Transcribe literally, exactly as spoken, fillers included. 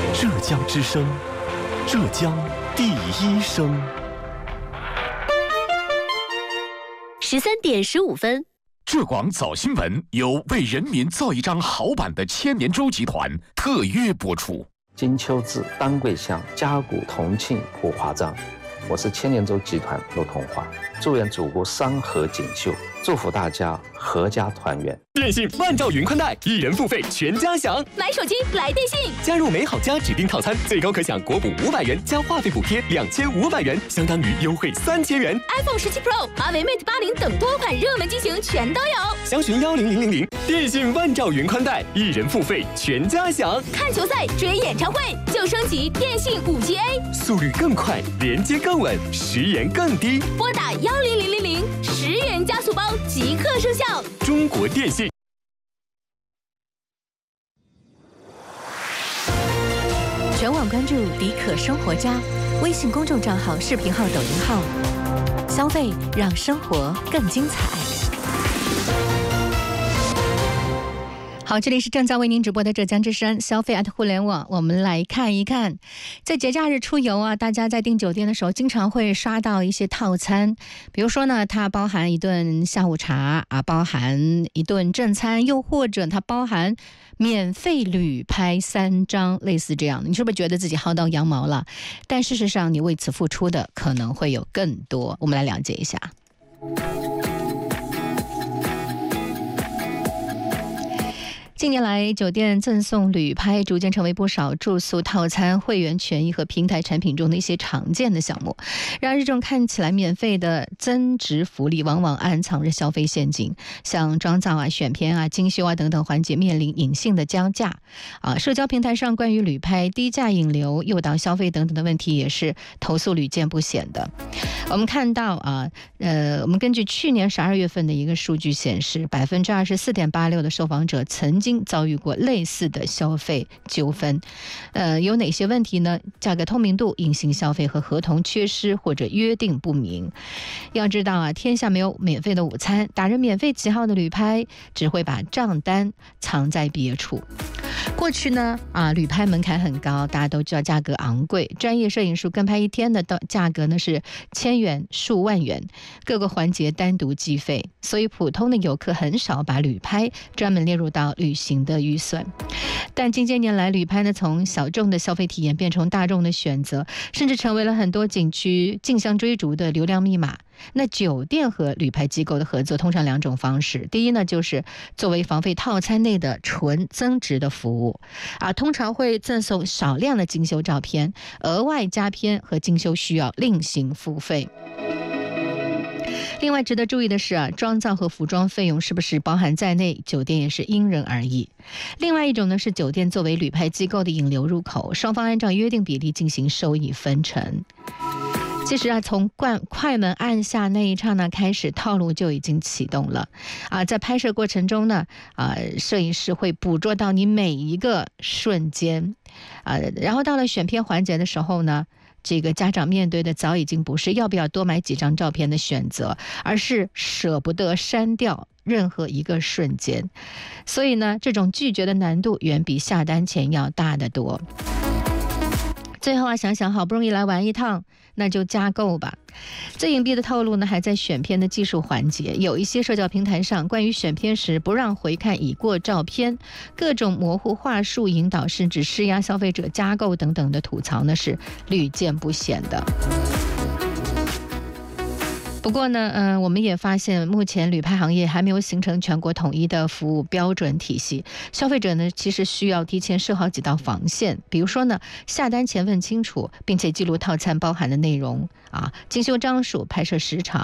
浙江之声，浙江第一声。 十三点十五分。 浙广早新闻由为人民造一张好版的千年舟集团特约播出。 金秋至，丹桂乡，嘉谷同庆普华章。我是千年舟集团陆同华，祝愿祖国山河锦绣，祝福大家阖家团圆。 电信万兆云宽带，一人付费全家享。 买手机来电信， 加入美好家指定套餐，最高可享国补五百元加话费补贴两千五百元，相当于优惠三千元。 iPhone 十七 Pro、华为 Mate 八零等多款热门机型全都有。 详询幺零零零零。电信万兆云宽带，一人付费全家享。 看球赛、追演唱会就升级电信五 G A， 速率更快，连接更稳，时延更低。 拨打幺零零零零，十元加速包即刻生效。 中国电信。 全网关注迪可生活家微信公众账号、视频号、抖音号，消费让生活更精彩。好，这里是正在为您直播的浙江之声消费 at 互联网。我们来看一看，在节假日出游啊，大家在订酒店的时候，经常会刷到一些套餐，比如说呢，它包含一顿下午茶啊，包含一顿正餐，又或者它包含免费旅拍三张，类似这样的。你是不是觉得自己薅到羊毛了？但事实上，你为此付出的可能会有更多。我们来了解一下。近年来，酒店赠送旅拍逐渐成为不少住宿套餐、会员权益和平台产品中的一些常见的项目。然而，这种看起来免费的增值福利，往往暗藏着消费陷阱，像妆造啊、选片啊、精修啊等等环节面临隐性的降价啊。社交平台上关于旅拍低价引流、诱导消费等等的问题，也是投诉屡见不鲜的。我们看到啊，呃，我们根据去年十二月份的一个数据显示，百分之二十四点八六的受访者曾经遭遇过类似的消费纠纷，呃，有哪些问题呢？价格透明度、隐形消费和合同缺失或者约定不明。要知道啊，天下没有免费的午餐，打着免费旗号的旅拍只会把账单藏在别处。过去呢，啊，旅拍门槛很高，大家都知道价格昂贵，专业摄影师跟拍一天的价格呢是千元、数万元，各个环节单独计费，所以普通的游客很少把旅拍专门列入到旅行的预算。但近些年来，旅拍呢从小众的消费体验变成大众的选择，甚至成为了很多景区竞相追逐的流量密码。那酒店和旅拍机构的合作通常两种方式，第一呢就是作为房费套餐内的纯增值的服务啊，通常会赠送少量的精修照片，额外加片和精修需要另行付费。另外值得注意的是啊，妆造和服装费用是不是包含在内，酒店也是因人而异。另外一种呢是酒店作为旅拍机构的引流入口，双方按照约定比例进行收益分成。其实啊，从快门按下那一刹那开始，套路就已经启动了啊！在拍摄过程中呢，啊，摄影师会捕捉到你每一个瞬间啊，然后到了选片环节的时候呢，这个家长面对的早已经不是要不要多买几张照片的选择，而是舍不得删掉任何一个瞬间。所以呢，这种拒绝的难度远比下单前要大得多。最后啊，想想好不容易来玩一趟，那就加购吧。最隐蔽的套路呢，还在选片的技术环节。有一些社交平台上关于选片时不让回看已过照片，各种模糊话术引导，甚至施压消费者加购等等的吐槽呢，是屡见不鲜的。不过呢，嗯、呃，我们也发现，目前旅拍行业还没有形成全国统一的服务标准体系。消费者呢，其实需要提前设好几道防线，比如说呢，下单前问清楚，并且记录套餐包含的内容啊，精修张数、拍摄时长。